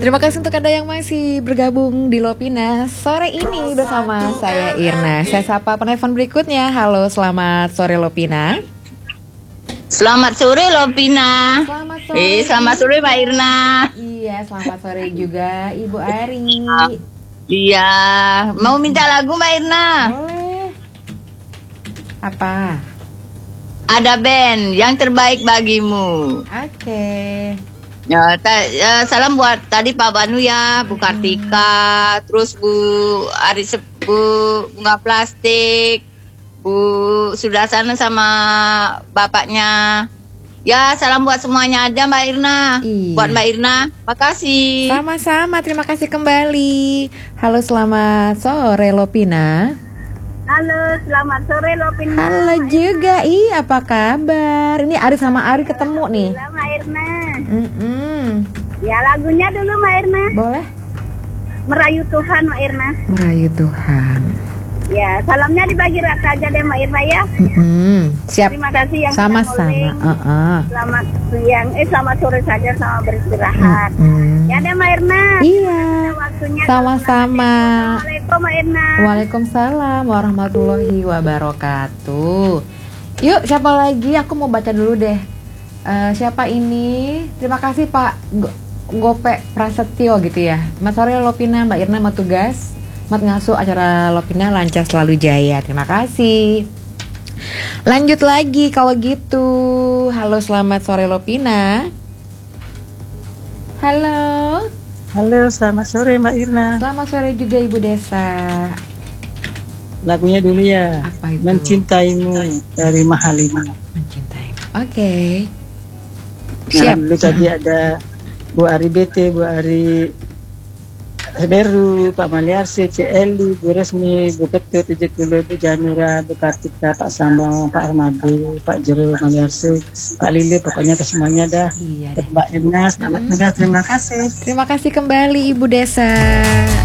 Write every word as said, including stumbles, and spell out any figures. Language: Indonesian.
Terima kasih untuk Anda yang masih bergabung di Lopina sore ini bersama saya Irna. Saya sapa penelpon berikutnya. Halo, selamat sore Lopina. Selamat sore Lopina. Selamat sore. Eh, selamat sore Mbak Irna. Iya, selamat sore juga Ibu Ari. Iya, mau minta lagu Mbak Irna? Boleh. Apa? Ada band yang terbaik bagimu. Oke. Ya, ta- ya, salam buat tadi Pak Banu ya, Bu Kartika, terus Bu Ari Bu Bunga Plastik, Bu Sudarsana sama bapaknya. Ya, salam buat semuanya aja Mbak Irna. Iya. Buat Mbak Irna, makasih. Sama-sama, terima kasih kembali. Halo, selamat sore Lopina. Halo, selamat sore Lopina. Halo juga, ih apa kabar? Ini Ari sama Ari ketemu nih. Halo Mbak Irna. Mm-mm. Ya lagunya dulu Mbak Irna. Boleh? Merayu Tuhan Mbak Irna. Merayu Tuhan. Ya, salamnya dibagi rata aja deh Mbak Irna ya. Mm-mm. Siap. Terima kasih yang Sama-sama. sudah calling. Uh-uh. Selamat siang, eh selamat sore saja sama beristirahat. Mm-mm. Ya deh Mbak Irna. Iya. Waktunya Sama-sama. Assalamualaikum Mbak Irna. Waalaikumsalam warahmatullahi wabarakatuh. Yuk, siapa lagi? Aku mau baca dulu deh. Eh, siapa ini? Terima kasih Pak Go- Gope Prasetyo gitu ya. Mas sore Lopina, Mbak Irna mau tugas. Mat ngasuh acara Lopina lancar selalu jaya. Terima kasih. Lanjut lagi kalau gitu. Halo, selamat sore Lopina. Halo. Halo, selamat sore Mbak Irna. Selamat sore juga Ibu Desa. Lagunya dulu ya. Apa itu? Mencintaimu dari Mahalima. Mencintai. Oke. Nah, Siap. dulu tadi ada Bu Ari B T, Bu Ari Beru, Pak Maliarsi, C Eli, Bu Resmi, Bu Ketut, tujuh puluh, Bu Janura, Bu Kartika, Pak Sambang, Pak Armado, Pak Jero, Maliarsi, Pak Lili, pokoknya ke semuanya dah. Iya deh. Mbak Irna, selamat Hmm. menikah, terima kasih. Terima kasih kembali Ibu Desa.